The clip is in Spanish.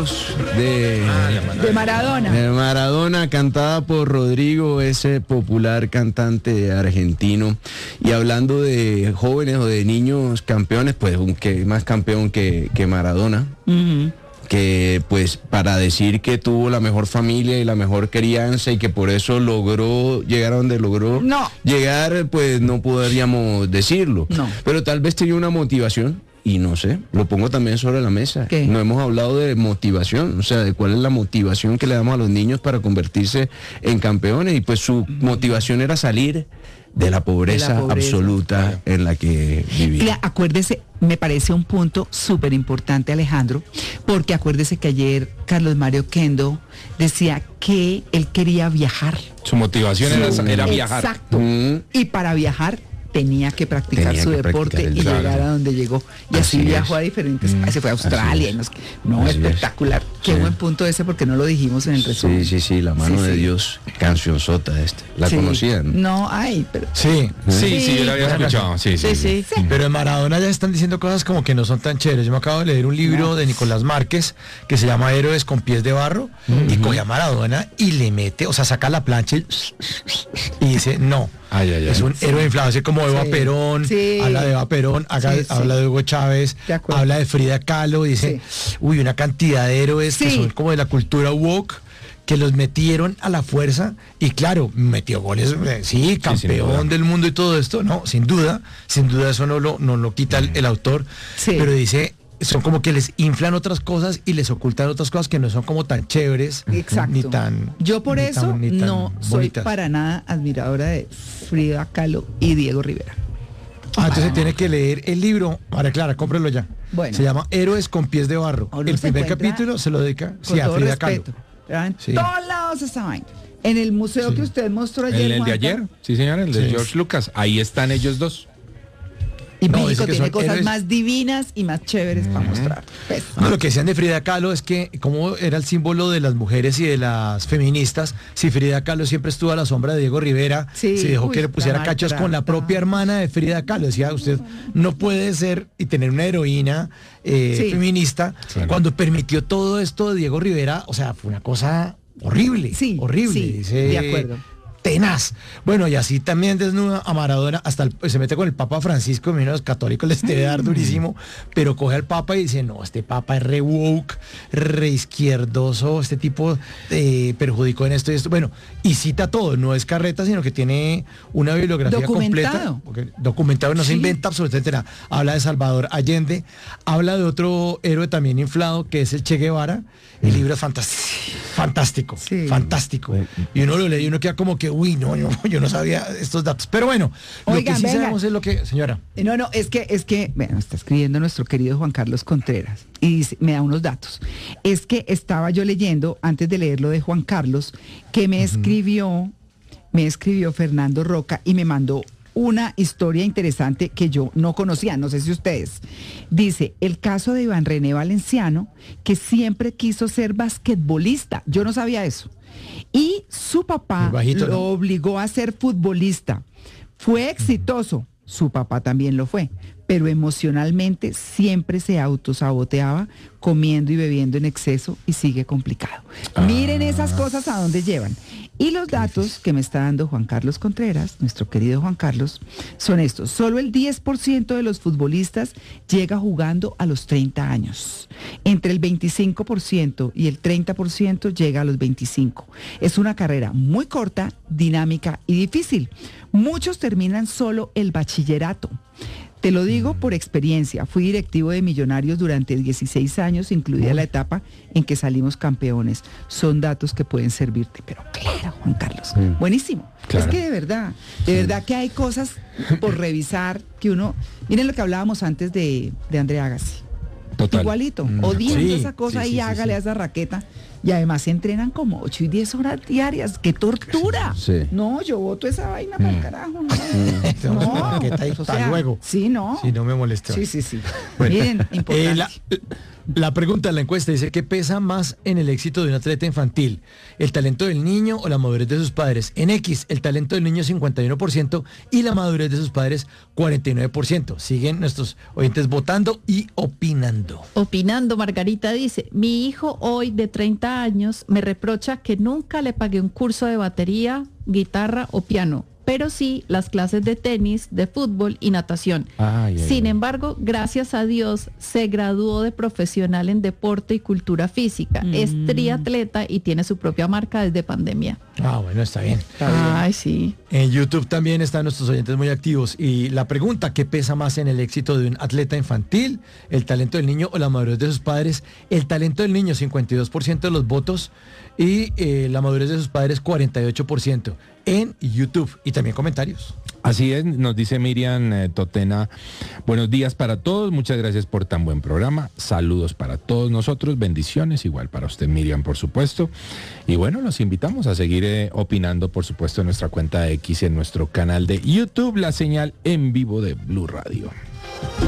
Manos de Maradona. De Maradona, cantada por Rodrigo, ese popular cantante argentino. Y hablando de jóvenes o de niños campeones, pues que más campeón que Maradona. Uh-huh. Que pues para decir que tuvo la mejor familia y la mejor crianza y que por eso logró llegar a donde logró llegar, pues no podríamos decirlo. No. Pero tal vez tenía una motivación y no sé, lo pongo también sobre la mesa. ¿Qué? No hemos hablado de motivación, o sea, de cuál es la motivación que le damos a los niños para convertirse en campeones y pues su motivación era salir de la pobreza absoluta en la que vivía. Acuérdese, me parece un punto súper importante, Alejandro, porque acuérdese que ayer Carlos Mario Kendo decía que él quería viajar. Su motivación era viajar. Exacto. Y para viajar tenía que practicar su deporte y llegar a donde llegó. Y así viajó a diferentes países, se fue a Australia. Espectacular. Qué buen punto ese, porque no lo dijimos en el resumen. Sí, la mano de Dios, cancionzota ¿La conocían? No, pero... Sí, yo la había escuchado. Sí. Pero en Maradona ya están diciendo cosas como que no son tan chéveres. Yo me acabo de leer un libro de Nicolás Márquez que se llama Héroes con pies de barro, y coge a Maradona y le mete, o sea, saca la plancha y dice, no. Es un héroe inflado, así como Eva Perón, habla de Eva Perón, habla de Hugo Chávez, habla de Frida Kahlo, dice, una cantidad de héroes que son como de la cultura woke, que los metieron a la fuerza, y claro, metió goles, campeón del mundo y todo esto, sin duda eso no lo quita el autor, pero dice, son como que les inflan otras cosas y les ocultan otras cosas que no son como tan chéveres. Exacto. Ni tan... Yo por eso no soy bonitas. Para nada admiradora de Frida Kahlo y Diego Rivera. Entonces tiene que leer el libro. María Clara, cómprelo ya. Bueno. Se llama Héroes con pies de barro. El primer capítulo se lo dedica a Frida Kahlo. En todos lados esa vaina. En el museo que usted mostró ayer. El de ayer, sí señor, el de George Lucas. Ahí están ellos dos. Y México tiene cosas más divinas y más chéveres para mostrar. Pues. Lo que decían de Frida Kahlo es que como era el símbolo de las mujeres y de las feministas, si Frida Kahlo siempre estuvo a la sombra de Diego Rivera, se dejó que le pusiera cachos con la propia hermana de Frida Kahlo. Decía, usted no puede ser y tener una heroína feminista cuando permitió todo esto de Diego Rivera. O sea, fue una cosa horrible, horrible. Dice, de acuerdo. Tenaz. Bueno, y así también desnuda a Maradona, se mete con el Papa Francisco, los católicos les debe dar durísimo, pero coge al Papa y dice, no, este Papa es re woke, re izquierdoso, este tipo perjudicó en esto y esto. Bueno, y cita todo, no es carreta, sino que tiene una bibliografía completa. Documentado, no se inventa absolutamente nada. Habla de Salvador Allende, habla de otro héroe también inflado, que es el Che Guevara. El libro es fantástico, fantástico. Y uno lo lee y uno queda como que, yo no sabía estos datos. Pero bueno, oigan, lo que sí sabemos es lo que, señora. Es que, está escribiendo nuestro querido Juan Carlos Contreras y dice, me da unos datos. Es que estaba yo leyendo, antes de leer lo de Juan Carlos, que me escribió Fernando Roca y me mandó una historia interesante que yo no conocía, no sé si ustedes. Dice, el caso de Iván René Valenciano, que siempre quiso ser basquetbolista. Yo no sabía eso. Y su papá lo obligó a ser futbolista. Fue exitoso. Su papá también lo fue. Pero emocionalmente siempre se autosaboteaba comiendo y bebiendo en exceso y sigue complicado. Miren esas cosas a dónde llevan. Y los datos que me está dando Juan Carlos Contreras, nuestro querido Juan Carlos, son estos. Solo el 10% de los futbolistas llega jugando a los 30 años. Entre el 25% y el 30% llega a los 25. Es una carrera muy corta, dinámica y difícil. Muchos terminan solo el bachillerato. Te lo digo por experiencia, fui directivo de Millonarios durante 16 años, incluida la etapa en que salimos campeones. Son datos que pueden servirte, pero claro, Juan Carlos, buenísimo. Claro. Es que de verdad que hay cosas por revisar que uno... Miren lo que hablábamos antes de André Agassi. Total. Igualito, odiando esa cosa y hágale a esa raqueta. Y además se entrenan como 8 y 10 horas diarias. ¡Qué tortura! Sí. No, yo voto esa vaina para el carajo. Hasta luego. Sí, no. Si no me molesta. Sí. Bueno, Miren, importante. La pregunta de la encuesta dice, ¿qué pesa más en el éxito de un atleta infantil? ¿El talento del niño o la madurez de sus padres? En X, el talento del niño 51% y la madurez de sus padres 49%. Siguen nuestros oyentes votando y opinando. Opinando, Margarita dice, mi hijo hoy de 30 años me reprocha que nunca le pagué un curso de batería, guitarra o piano, pero sí las clases de tenis, de fútbol y natación. Sin embargo, gracias a Dios, se graduó de profesional en deporte y cultura física. Es triatleta y tiene su propia marca desde pandemia. Bueno, está bien. Ay, sí. En YouTube también están nuestros oyentes muy activos. Y la pregunta, ¿qué pesa más en el éxito de un atleta infantil? ¿El talento del niño o la madurez de sus padres? El talento del niño, 52% de los votos. Y la madurez de sus padres, 48% en YouTube. Y también comentarios. Así es, nos dice Miriam Totena, buenos días para todos, muchas gracias por tan buen programa, saludos para todos nosotros, bendiciones, igual para usted Miriam, por supuesto. Y bueno, los invitamos a seguir opinando, por supuesto, en nuestra cuenta de X, en nuestro canal de YouTube, la señal en vivo de Blue Radio.